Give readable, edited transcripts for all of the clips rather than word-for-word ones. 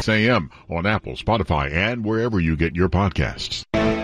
6 a.m. on Apple, Spotify, and wherever you get your podcasts.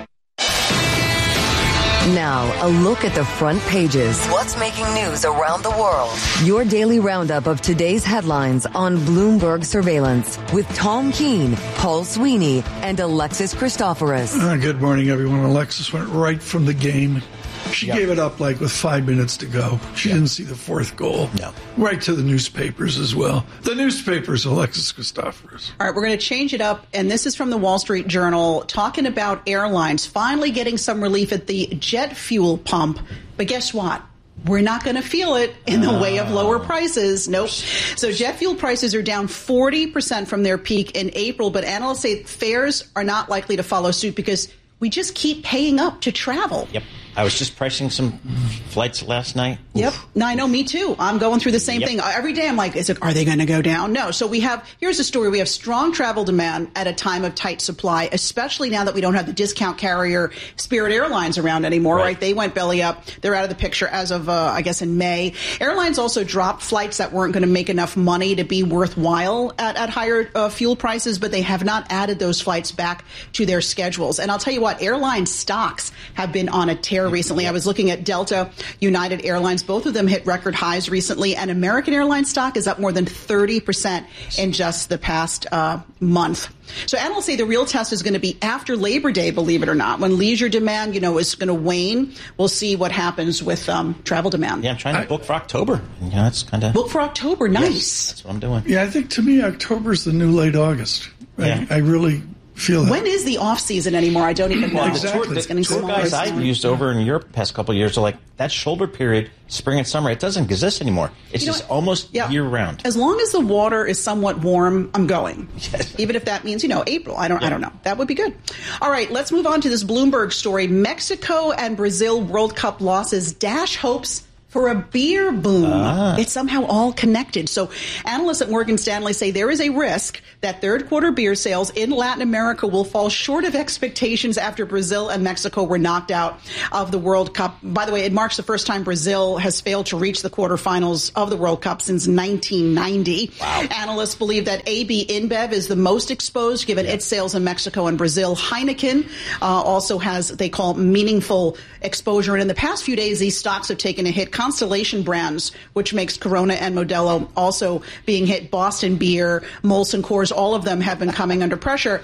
Now, a look at the front pages. What's making news around the world? Your daily roundup of today's headlines on Bloomberg Surveillance with Tom Keene, Paul Sweeney, and Alexis Christoforous. Good morning, everyone. Alexis went right from the game. She gave it up with 5 minutes to go. She didn't see the fourth goal. No. Right to the newspapers as well. The newspapers, Alexis Christoforous. All right, we're going to change it up, and this is from the Wall Street Journal, talking about airlines finally getting some relief at the jet fuel pump. But guess what? We're not going to feel it in the way of lower prices. Nope. So jet fuel prices are down 40% from their peak in April, but analysts say fares are not likely to follow suit because we just keep paying up to travel. Yep. I was just pricing some flights last night. Yep. No, I know, me too. I'm going through the same thing. Every day I'm like, are they going to go down? No. So here's the story. We have strong travel demand at a time of tight supply, especially now that we don't have the discount carrier Spirit Airlines around anymore, right? They went belly up. They're out of the picture as of, I guess, in May. Airlines also dropped flights that weren't going to make enough money to be worthwhile at higher fuel prices, but they have not added those flights back to their schedules. And I'll tell you what, airline stocks have been on a tear recently. I was looking at Delta, United Airlines. Both of them hit record highs recently, and American Airlines stock is up more than 30% in just the past month. So analysts say the real test is going to be after Labor Day, believe it or not, when leisure demand, is going to wane. We'll see what happens with travel demand. Yeah, I'm trying to book for October. It's kind of book for October. Nice. Yes, that's what I'm doing. Yeah, I think to me October's the new late August. Yeah. I really feel that. When is the off season anymore? I don't even know. Exactly. The tour guys I've used over in Europe the past couple of years are like, that shoulder period, spring and summer, it doesn't exist anymore. It's just almost year round. As long as the water is somewhat warm, I'm going. Yes. Even if that means, April. I don't know. That would be good. All right, let's move on to this Bloomberg story. Mexico and Brazil World Cup losses dash hopes for a beer boom. It's somehow all connected. So analysts at Morgan Stanley say there is a risk that third quarter beer sales in Latin America will fall short of expectations after Brazil and Mexico were knocked out of the World Cup. By the way, it marks the first time Brazil has failed to reach the quarterfinals of the World Cup since 1990. Wow. Analysts believe that AB InBev is the most exposed given its sales in Mexico and Brazil. Heineken also has, they call, meaningful exposure. And in the past few days, these stocks have taken a hit. Constellation Brands, which makes Corona and Modelo, also being hit. Boston Beer, Molson Coors, all of them have been coming under pressure.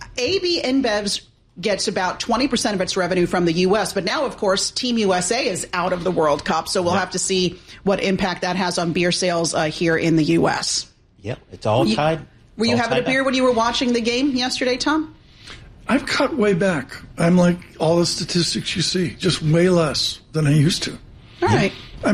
AB InBev's gets about 20% of its revenue from the U.S. But now, of course, Team USA is out of the World Cup. So we'll have to see what impact that has on beer sales here in the U.S. Yep, it's all tied. Were you having a beer when you were watching the game yesterday, Tom? I've cut way back. I'm like all the statistics you see, just way less than I used to. All right. I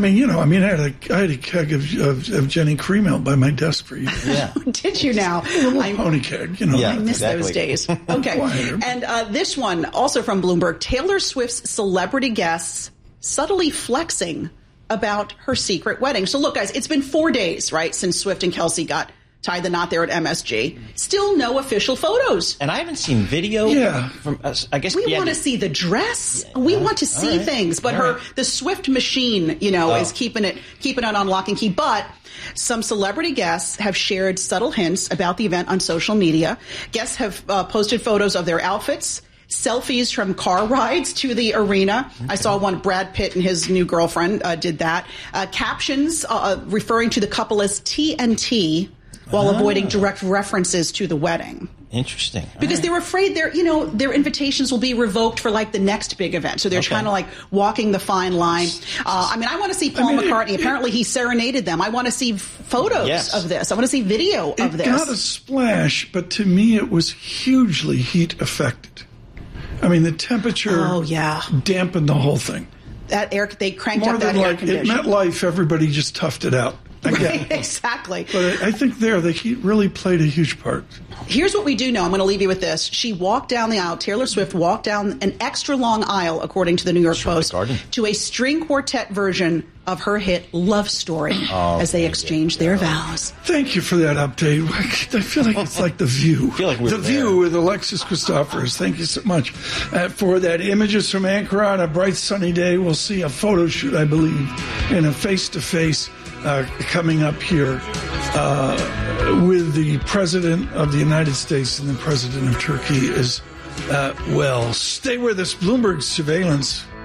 had a keg of Jenny Cream Ale by my desk for years. Yeah. Did you now? A little pony keg, I miss those days. Okay. And this one, also from Bloomberg, Taylor Swift's celebrity guests subtly flexing about her secret wedding. So look, guys, it's been 4 days, right, since Swift and Kelsey got tied the knot there at MSG. Still no official photos. And I haven't seen video from us. I guess we want to see the dress. We want to see things. But the Swift machine, is keeping it on lock and key. But some celebrity guests have shared subtle hints about the event on social media. Guests have posted photos of their outfits, selfies from car rides to the arena. Okay. I saw one, Brad Pitt and his new girlfriend did that. Captions referring to the couple as TNT, while avoiding direct references to the wedding. Interesting. Because they're afraid their invitations will be revoked for the next big event. So they're kind of walking the fine line. I want to see Paul McCartney. Apparently he serenaded them. I want to see photos of this. I want to see video of this. It got a splash, but to me it was hugely heat affected. The temperature dampened the whole thing. They cranked up that air conditioner. At MetLife, everybody just toughed it out. Right, exactly. But I think the heat really played a huge part. Here's what we do know. I'm going to leave you with this. She walked down the aisle. Taylor Swift walked down an extra long aisle, according to the New York Post, to a string quartet version of her hit Love Story as they exchanged their vows. Thank you for that update. I feel like it's like The View. The View with Alexis Christoforous. Thank you so much for that. Images from Ankara on a bright sunny day. We'll see a photo shoot, I believe, and a face-to-face coming up here with the President of the United States and the President of Turkey as well. Stay with us. Bloomberg surveillance